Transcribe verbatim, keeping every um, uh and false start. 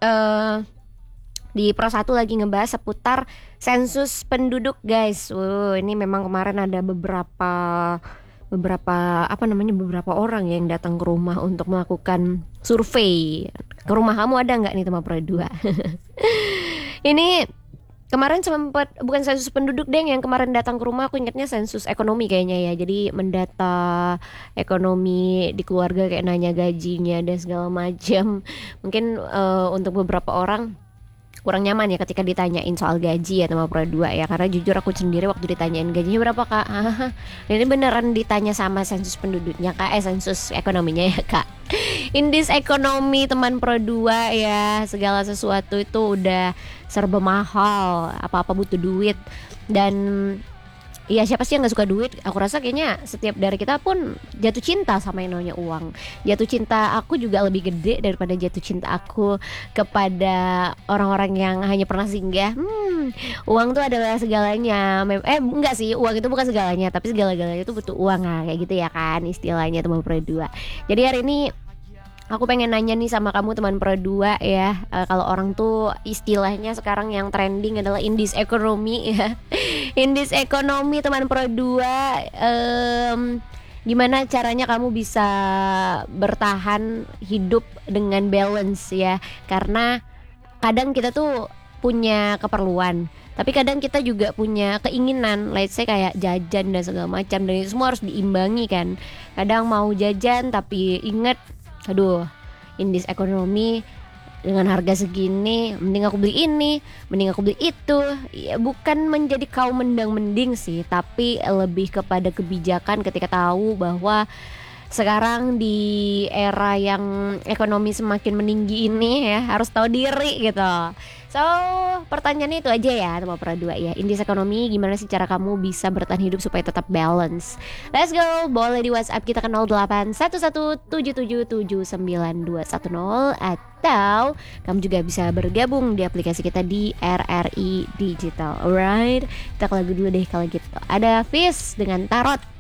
uh, di Pro satu lagi ngebahas seputar sensus penduduk guys. Wow, ini memang kemarin ada beberapa beberapa apa namanya beberapa orang yang datang ke rumah untuk melakukan survei. Ke rumah kamu ada nggak nih teman Pro dua? Ini kemarin sempat bukan sensus penduduk deh yang kemarin datang ke rumah, aku ingatnya sensus ekonomi kayaknya ya. Jadi mendata ekonomi di keluarga, kayak nanya gajinya dan segala macam. Mungkin uh, untuk beberapa orang kurang nyaman ya ketika ditanyain soal gaji ya sama Pro dua ya. Karena jujur aku sendiri waktu ditanyain gajinya berapa kak, ini beneran ditanya sama sensus penduduknya kak, eh sensus ekonominya ya kak. Indeks ekonomi teman Pro dua ya, segala sesuatu itu udah serba mahal, apa-apa butuh duit. Dan iya, siapa sih yang gak suka duit? Aku rasa kayaknya setiap dari kita pun jatuh cinta sama yang namanya uang. Jatuh cinta aku juga lebih gede daripada jatuh cinta aku kepada orang-orang yang hanya pernah singgah. Hmm, uang tuh adalah segalanya. Eh enggak sih, uang itu bukan segalanya, tapi segala-galanya itu butuh uang lah, kayak gitu ya kan istilahnya teman Pro dua. Jadi hari ini aku pengen nanya nih sama kamu teman Pro dua ya, uh, kalau orang tuh istilahnya sekarang yang trending adalah indeks ekonomi ya. Indeks ekonomi teman Pro dua, um, gimana caranya kamu bisa bertahan hidup dengan balance ya. Karena kadang kita tuh punya keperluan, tapi kadang kita juga punya keinginan, let's say kayak jajan dan segala macam, dan itu semua harus diimbangi kan. Kadang mau jajan tapi inget, aduh, indeks ekonomi dengan harga segini, mending aku beli ini, mending aku beli itu. Ya, bukan menjadi kaum mendang-mending sih, tapi lebih kepada kebijakan ketika tahu bahwa sekarang di era yang ekonomi semakin meninggi ini ya, harus tahu diri gitu. So, pertanyaannya itu aja ya teman Pro dua ya. Indeks ekonomi, gimana sih cara kamu bisa bertahan hidup supaya tetap balance? Let's go. Boleh di WhatsApp kita ke nol delapan satu satu tujuh tujuh tujuh sembilan dua satu nol, atau kamu juga bisa bergabung di aplikasi kita di R R I Digital. Alright, kita ke lagu dulu deh kalau gitu. Ada Fizz dengan Tarot.